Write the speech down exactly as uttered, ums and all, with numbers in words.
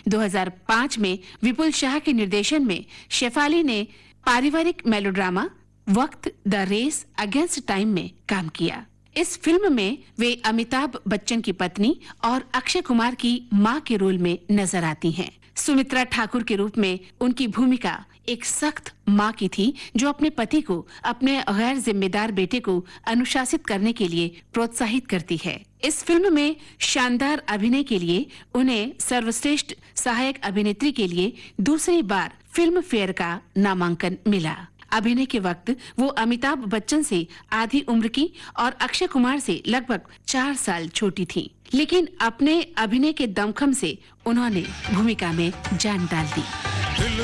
दो हज़ार पाँच में विपुल शाह के निर्देशन में शेफाली ने पारिवारिक मेलोड्रामा वक्त द रेस अगेंस्ट टाइम में काम किया। इस फिल्म में वे अमिताभ बच्चन की पत्नी और अक्षय कुमार की मां के रोल में नजर आती हैं। सुमित्रा ठाकुर के रूप में उनकी भूमिका एक सख्त मां की थी, जो अपने पति को अपने गैर जिम्मेदार बेटे को अनुशासित करने के लिए प्रोत्साहित करती है। इस फिल्म में शानदार अभिनय के लिए उन्हें सर्वश्रेष्ठ सहायक अभिनेत्री के लिए दूसरी बार फिल्म फेयर का नामांकन मिला। अभिनय के वक्त वो अमिताभ बच्चन से आधी उम्र की और अक्षय कुमार से लगभग चार साल छोटी थीं, लेकिन अपने अभिनय के दमखम से उन्होंने भूमिका में जान डाल दी।